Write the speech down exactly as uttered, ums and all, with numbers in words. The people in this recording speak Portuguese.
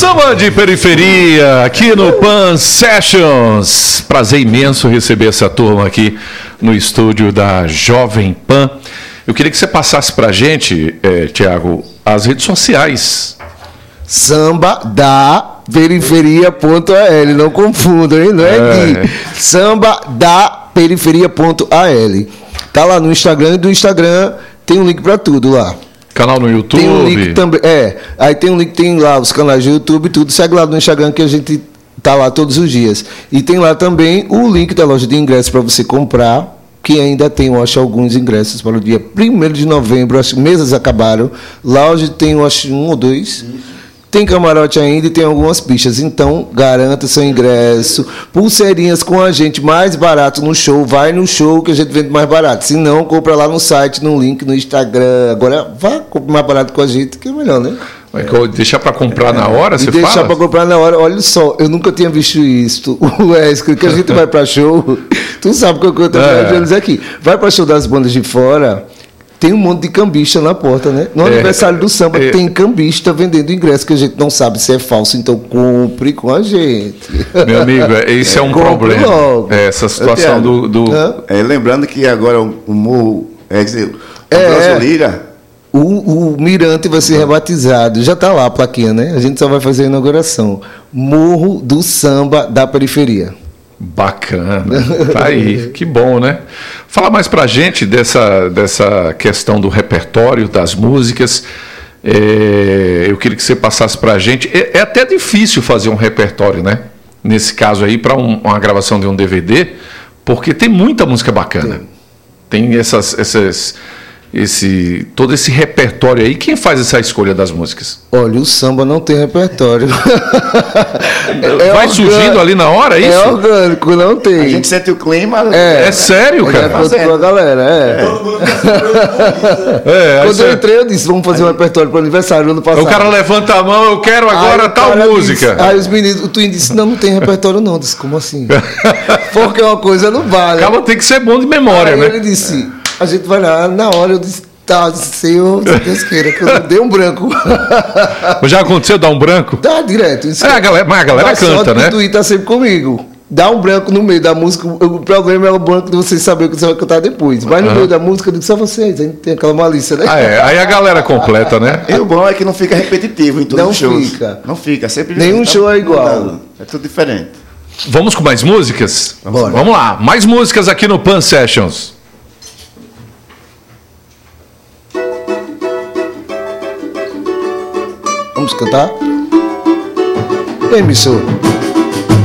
Samba de periferia, aqui no Pan Sessions. Prazer imenso receber essa turma aqui no estúdio da Jovem Pan. Eu queria que você passasse pra gente, é, Tiago, as redes sociais. Samba da periferia.al, não confundam, hein? Não é, é. Samba da periferia.al. Tá lá no Instagram, e do Instagram tem um link pra tudo lá. Canal no YouTube. Tem um link também, é. Aí tem um link, tem lá os canais do YouTube e tudo. Segue lá no Instagram que a gente tá lá todos os dias. E tem lá também o link da loja de ingressos para você comprar, que ainda tem, eu acho, alguns ingressos para o dia primeiro de novembro. As mesas acabaram. Lá hoje tem, eu acho, um ou dois. Tem camarote ainda e tem algumas pistas. Então, garanta seu ingresso. Pulseirinhas com a gente mais barato no show. Vai no show que a gente vende mais barato. Se não, compra lá no site, no link, no Instagram. Agora, vá comprar mais barato com a gente, que é melhor, né? Mas é. Deixar para comprar na hora, você deixar fala? Deixar para comprar na hora. Olha só, eu nunca tinha visto isso. O Wesley, que a gente vai para show. Tu sabe que eu estou viajando aqui. Vai para show das bandas de fora. Tem um monte de cambista na porta, né? No é, aniversário do samba é, tem cambista vendendo ingresso que a gente não sabe se é falso, então compre com a gente. Meu amigo, esse é um problema. Logo. Essa situação do. do... É, lembrando que agora o morro. É dizer, é, Lira. O, o Mirante vai ser rebatizado. Já está lá a plaquinha, né? A gente só vai fazer a inauguração. Morro do Samba da Periferia. Bacana, tá aí, que bom, né? Fala mais pra gente dessa, dessa questão do repertório, das músicas. É, eu queria que você passasse pra gente. É, é até difícil fazer um repertório, né? Nesse caso aí, para um, uma gravação de um D V D, porque tem muita música bacana. Tem, tem essas, essas, esse, todo esse repertório aí. Quem faz essa escolha das músicas? Olha, o samba não tem repertório. É Vai orgânico, surgindo ali na hora, é isso? É orgânico, não tem. A gente sente o clima. É, é sério, cara? É pra galera, é. é. é Quando eu entrei, eu disse, vamos fazer um repertório para o aniversário do ano passado. O cara levanta a mão, eu quero agora aí, tal música. Disse, aí os meninos, o Twin disse, não, não tem repertório não. Eu disse, como assim? Porque uma coisa não vale. Acaba tem que ser bom de memória, aí né? Ele disse, a gente vai lá, na hora eu disse, tá, Senhor, Deus queira, que eu dei um branco. Já aconteceu dar um branco? Dá direto. Isso é, a galera, mas a galera mas canta, né? O Twin tá sempre comigo. Dá um branco no meio da música, o problema é o branco de vocês saberem o que você vai cantar depois. Mas no uhum. meio da música, eu digo só vocês, a gente tem aquela malícia, né? Ah, é. Aí a galera completa, né? E o bom é que não fica repetitivo em todos não os shows. Não fica. Não fica, sempre. Nenhum tá show é igual. Mudando. É tudo diferente. Vamos com mais músicas? Bora. Vamos lá, mais músicas aqui no Pan Sessions. Vamos cantar? Emissor.